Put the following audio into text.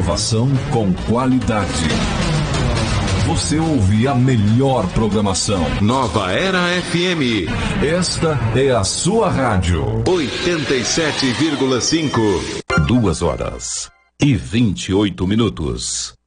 Inovação com qualidade. Você ouve a melhor programação. Nova Era FM. Esta é a sua rádio. 87,5. 2h28.